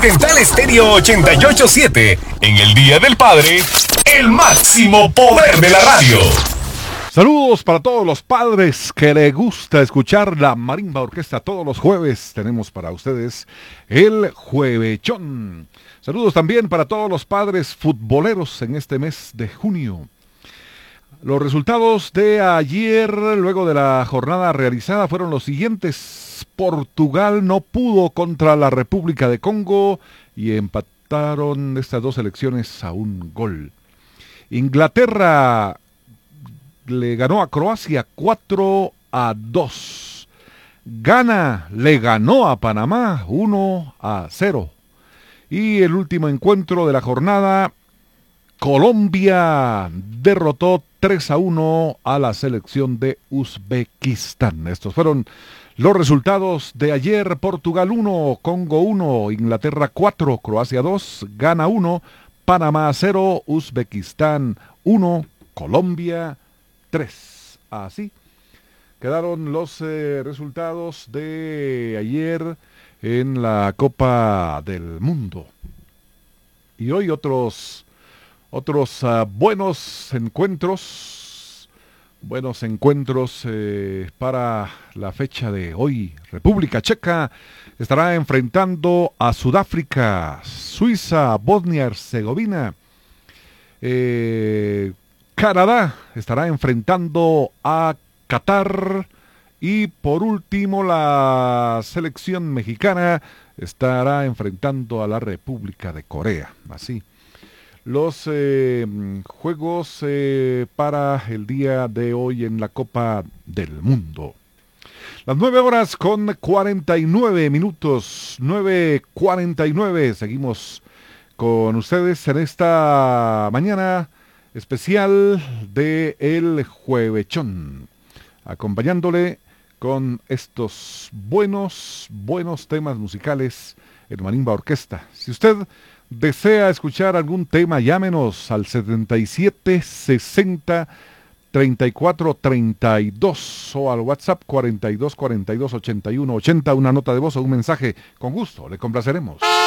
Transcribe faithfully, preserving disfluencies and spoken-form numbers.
Occidental Estéreo ochenta y ocho punto siete. En el Día del Padre, el máximo poder de la radio. Saludos para todos los padres que les gusta escuchar la Marimba Orquesta todos los jueves. Tenemos para ustedes el Juevechón. Saludos también para todos los padres futboleros en este mes de junio. Los resultados de ayer, luego de la jornada realizada, fueron los siguientes. Portugal no pudo contra la República de Congo y empataron estas dos selecciones a un gol. Inglaterra le ganó a Croacia cuatro a dos. Ghana le ganó a Panamá uno a cero. Y el último encuentro de la jornada, Colombia derrotó tres a uno a la selección de Uzbekistán. Estos fueron los resultados de ayer. Portugal uno, Congo uno, Inglaterra cuatro, Croacia dos, Ghana uno, Panamá cero, Uzbekistán uno, Colombia tres. Así quedaron los eh, resultados de ayer en la Copa del Mundo. Y hoy otros otros uh, buenos encuentros, buenos encuentros eh, para la fecha de hoy. República Checa estará enfrentando a Sudáfrica, Suiza, Bosnia-Herzegovina. Eh, Canadá estará enfrentando a Qatar. Y por último, la selección mexicana estará enfrentando a la República de Corea. Así, los eh, juegos eh, para el día de hoy en la Copa del Mundo. Las nueve horas con cuarenta y nueve minutos, nueve cuarenta y nueve. Seguimos con ustedes en esta mañana especial de El Juevechón, acompañándole con estos buenos, buenos temas musicales en Marimba Orquesta. Si usted desea escuchar algún tema, llámenos al setenta y siete sesenta treinta y cuatro treinta y dos o al WhatsApp cuarenta y dos cuarenta y dos ochenta y uno ochenta, una nota de voz o un mensaje. Con gusto, le complaceremos.